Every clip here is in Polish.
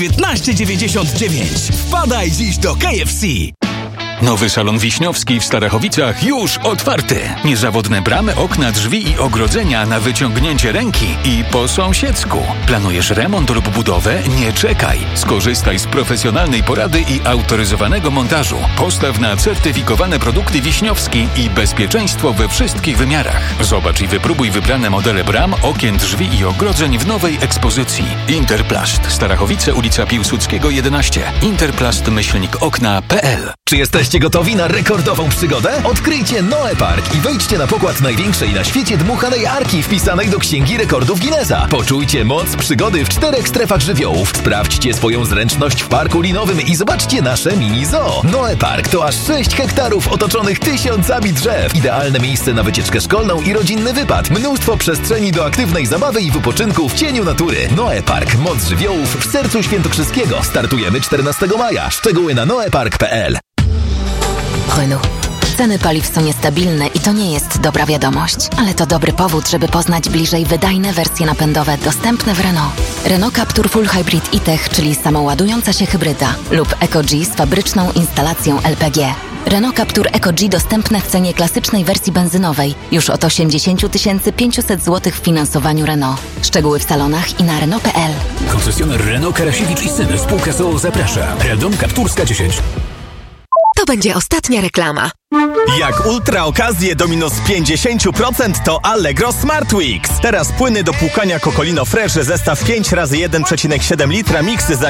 15,99. Wpadaj dziś do KFC. Nowy salon Wiśniowski w Starachowicach już otwarty. Niezawodne bramy, okna, drzwi i ogrodzenia na wyciągnięcie ręki i po sąsiedzku. Planujesz remont lub budowę? Nie czekaj. Skorzystaj z profesjonalnej porady i autoryzowanego montażu. Postaw na certyfikowane produkty Wiśniowski i bezpieczeństwo we wszystkich wymiarach. Zobacz i wypróbuj wybrane modele bram, okien, drzwi i ogrodzeń w nowej ekspozycji. Interplast. Starachowice, ulica Piłsudskiego 11. Interplast-okna.pl. Czy jesteście gotowi na rekordową przygodę? Odkryjcie Noe Park i wejdźcie na pokład największej na świecie dmuchanej arki wpisanej do Księgi Rekordów Guinnessa. Poczujcie moc przygody w 4 strefach żywiołów. Sprawdźcie swoją zręczność w parku linowym i zobaczcie nasze mini zoo. Noe Park to aż 6 hektarów otoczonych tysiącami drzew. Idealne miejsce na wycieczkę szkolną i rodzinny wypad. Mnóstwo przestrzeni do aktywnej zabawy i wypoczynku w cieniu natury. Noe Park. Moc żywiołów w sercu Świętokrzyskiego. Startujemy 14 maja. Szczegóły na noepark.pl. Renault. Ceny paliw są niestabilne i to nie jest dobra wiadomość, ale to dobry powód, żeby poznać bliżej wydajne wersje napędowe dostępne w Renault. Renault Captur Full Hybrid e-Tech, czyli samoładująca się hybryda, lub EcoG z fabryczną instalacją LPG. Renault Captur EcoG dostępne w cenie klasycznej wersji benzynowej już od 80 500 zł w finansowaniu Renault. Szczegóły w salonach i na Renault.pl. Koncesjoner Renault Karasiewicz i Syn, spółka z o.o. zaprasza. Radom Kapturska 10. To będzie ostatnia reklama. Jak ultra okazje do minus 50% to Allegro Smart Weeks. Teraz płyny do płukania Cocolino Fresh zestaw 5 razy 1,7 litra mix za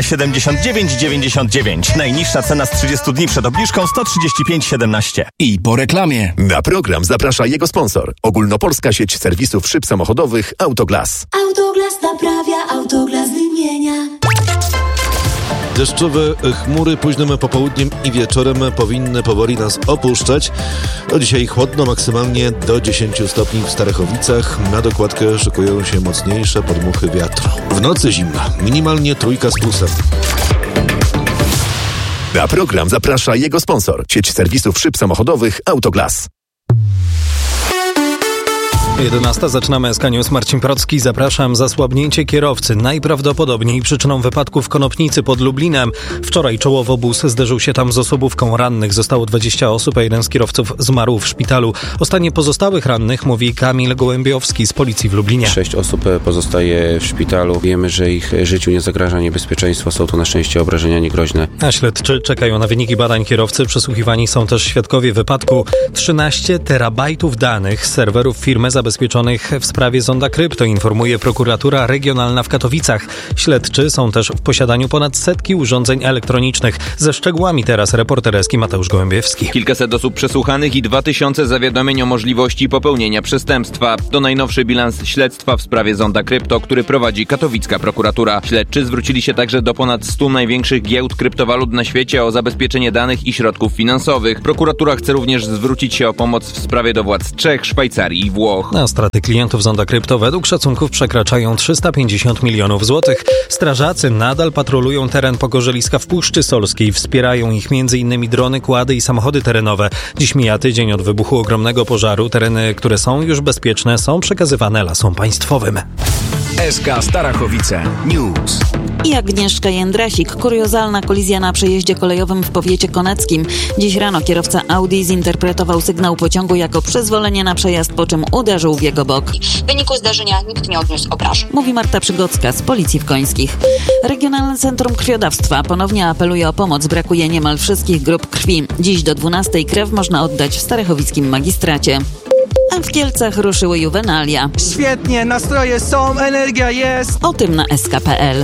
79,99. Najniższa cena z 30 dni przed obniżką 135,17. I po reklamie. Na program zaprasza jego sponsor. Ogólnopolska sieć serwisów szyb samochodowych Autoglas. Autoglas naprawia, Autoglas wymienia. Deszczowe chmury późnym popołudniem i wieczorem powinny powoli nas opuszczać. Do dzisiaj chłodno, maksymalnie do 10 stopni w Starachowicach. Na dokładkę szykują się mocniejsze podmuchy wiatru. W nocy zimna, minimalnie 3 z plusem. Na program zaprasza jego sponsor. Sieć serwisów szyb samochodowych Autoglas. 11. Zaczynamy SK News. Marcin Procki. Zapraszam. Zasłabnięcie kierowcy. Najprawdopodobniej przyczyną wypadku w Konopnicy pod Lublinem. Wczoraj czołowobus zderzył się tam z osobówką rannych. Zostało 20 osób, a jeden z kierowców zmarł w szpitalu. O stanie pozostałych rannych mówi Kamil Gołębiowski z policji w Lublinie. 6 osób pozostaje w szpitalu. Wiemy, że ich życiu nie zagraża niebezpieczeństwo. Są to na szczęście obrażenia niegroźne. A śledczy czekają na wyniki badań kierowcy. Przesłuchiwani są też świadkowie wypadku. 13 terabajtów danych z serwerów firmy zabezpieczonych w sprawie Zonda Krypto, informuje prokuratura regionalna w Katowicach. Śledczy są też w posiadaniu ponad 100 urządzeń elektronicznych. Ze szczegółami teraz reporter SK Mateusz Gołębiewski. Kilkaset osób przesłuchanych i 2000 zawiadomień o możliwości popełnienia przestępstwa. To najnowszy bilans śledztwa w sprawie Zonda Krypto, który prowadzi katowicka prokuratura. Śledczy zwrócili się także do ponad 100 największych giełd kryptowalut na świecie o zabezpieczenie danych i środków finansowych. Prokuratura chce również zwrócić się o pomoc w sprawie do władz Czech, Szwajcarii i Włoch. A straty klientów Zonda Krypto według szacunków przekraczają 350 milionów złotych. Strażacy nadal patrolują teren Pogorzeliska w Puszczy Solskiej. Wspierają ich m.in. drony, kłady i samochody terenowe. Dziś mija tydzień od wybuchu ogromnego pożaru. Tereny, które są już bezpieczne, są przekazywane Lasom Państwowym. SK Starachowice News. I Agnieszka Jędrasik. Kuriozalna kolizja na przejeździe kolejowym w powiecie koneckim. Dziś rano kierowca Audi zinterpretował sygnał pociągu jako przyzwolenie na przejazd, po czym uderzył w jego bok. W wyniku zdarzenia nikt nie odniósł obrażeń. Mówi Marta Przygocka z Policji w Końskich. Regionalne Centrum Krwiodawstwa ponownie apeluje o pomoc. Brakuje niemal wszystkich grup krwi. Dziś do 12 krew można oddać w starachowickim magistracie. A w Kielcach ruszyły juwenalia. Świetnie, nastroje są, energia jest. O tym na sk.pl.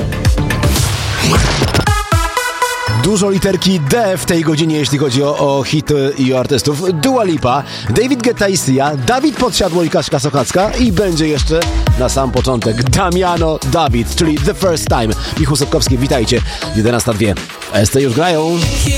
Dużo literki D w tej godzinie, jeśli chodzi o hity i o artystów. Dua Lipa, David Guetta i Sia, Dawid Podsiadło i Kaśka Sochacka i będzie jeszcze na sam początek Damiano David, czyli The First Time. Michał Sotkowski, witajcie. 11:02. ST już grają.